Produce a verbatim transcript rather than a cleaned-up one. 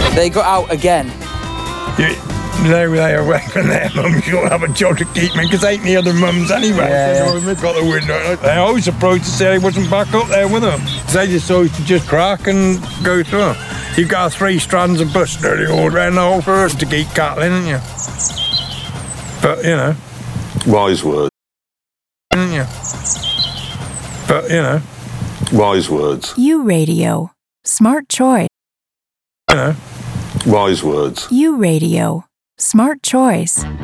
They got out again. You, they were there when their mums you'll have a job to keep me because ain't the other mums anyway. Yeah, so yeah. Got the window. They're always surprised to say he wasn't back up there with them. They decided to just crack and go through. You've got three strands of bush nearly all around the whole forest to keep cattle in, haven't you? But, you know. Wise words. Haven't you? But, you know. Wise words. U Radio. Smart choice. You know. Wise words. U Radio. Smart choice.